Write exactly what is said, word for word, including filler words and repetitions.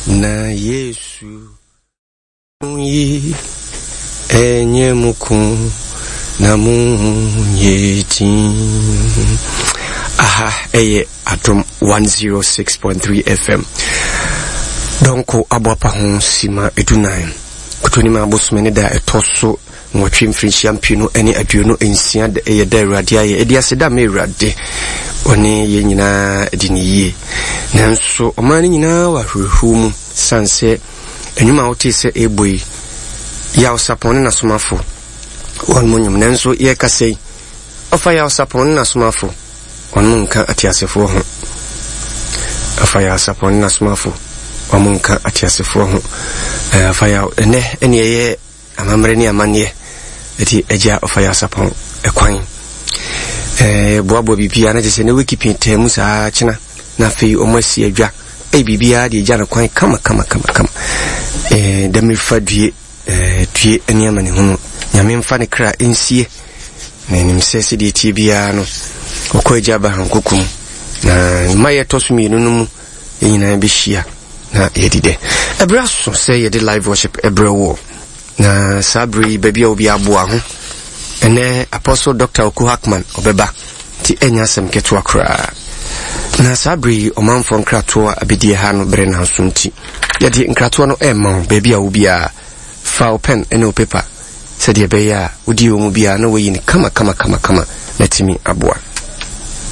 na Yesu yi enye muku na munyeti. Aha, eye atom one oh six point three F M. Donko abwapa hon sima edunai. Kutoni ma bosumene da etoso nwotwe mfiri champion ene aduonu ensia da eye da awurade aye edi aseda me awurade one ye nyina ediniye nanso omani nyina wa hwehu mu sanse enwuma wote se eboi ya osapone na somafo won monyum nanso ye kasei ofa ya osapone na somafo won munka atiasefo ho ofa ya osapone na somafo won munka atiasefo ho afa ya ene ene ye amamre ni amane eti eja ofa ya osapon ekwan eh boabo bibia na jese ne wikipedia mu saa china na fe omasi adwa e bibia de eja na kwan kama kama kama kama eh demi fadue eh tue eni amane ho nyame mfa ne kra ensie na nim sese de tibia no okọ eja ba hankokum na maye tosumi no mu enyina be hia na yedide ebraso say yede live worship ebrewo na sabri baby obi aboa ho ene apostle Doctor Oku Hackman obeba ti enya sem keto akra na sabri omanfo nkrato abedie ha no bre na nsumti yede nkrato no emma baby a obi a fa pen ene paper said ye be ya odi o mu bia na we yin kama kama kama kama letimi aboa